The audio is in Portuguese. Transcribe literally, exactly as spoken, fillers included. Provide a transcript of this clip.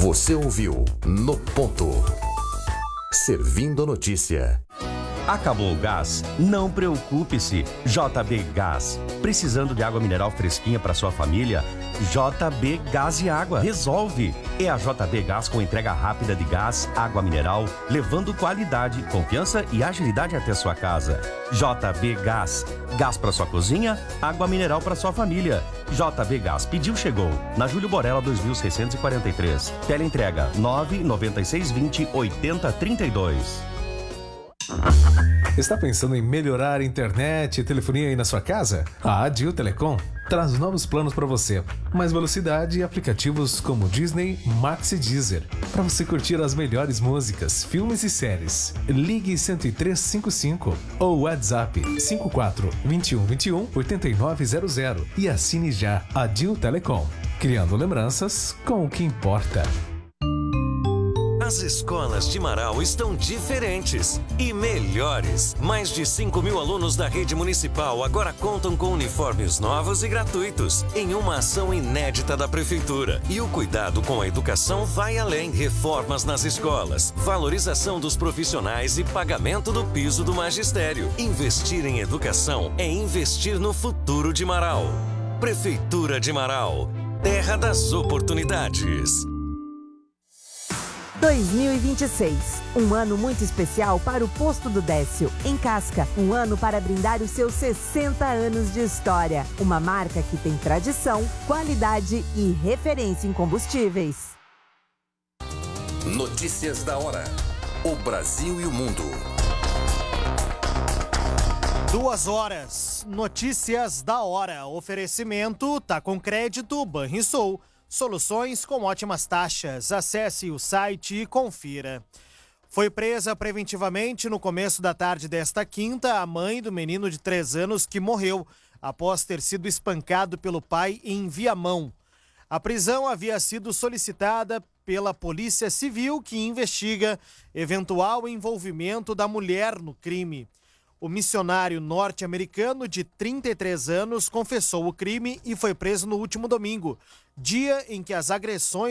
Você ouviu No Ponto. Servindo a notícia. Acabou o gás? Não preocupe-se. J B Gás. Precisando de água mineral fresquinha para sua família? J B Gás e Água. Resolve. É a J B Gás com entrega rápida de gás, água mineral, levando qualidade, confiança e agilidade até sua casa. J B Gás. Gás para sua cozinha, água mineral para sua família. J B Gás. Pediu, chegou. Na Júlio Borella dois mil seiscentos e quarenta e três. Teleentrega nove nove seis dois zero oito zero três dois. Está pensando em melhorar a internet e telefonia aí na sua casa? A Adil Telecom traz novos planos para você. Mais velocidade e aplicativos como Disney, Max e Deezer. Para você curtir as melhores músicas, filmes e séries. Ligue cento e três cinquenta e cinco ou WhatsApp cinco quatro dois um dois um oito nove zero zero e assine já Adil Telecom. Criando lembranças com o que importa. As escolas de Marau estão diferentes e melhores. Mais de cinco mil alunos da rede municipal agora contam com uniformes novos e gratuitos, em uma ação inédita da Prefeitura. E o cuidado com a educação vai além. Reformas nas escolas, valorização dos profissionais e pagamento do piso do magistério. Investir em educação é investir no futuro de Marau. Prefeitura de Marau, terra das oportunidades. dois mil e vinte e seis, um ano muito especial para o Posto do Décio, em Casca. Um ano para brindar os seus sessenta anos de história. Uma marca que tem tradição, qualidade e referência em combustíveis. Notícias da hora. O Brasil e o mundo. Duas horas. Notícias da hora. Oferecimento tá com crédito Banrisul. Soluções com ótimas taxas. Acesse o site e confira. Foi presa preventivamente no começo da tarde desta quinta a mãe do menino de três anos que morreu após ter sido espancado pelo pai em Viamão. A prisão havia sido solicitada pela Polícia Civil, que investiga eventual envolvimento da mulher no crime. O missionário norte-americano de trinta e três anos confessou o crime e foi preso no último domingo, dia em que as agressões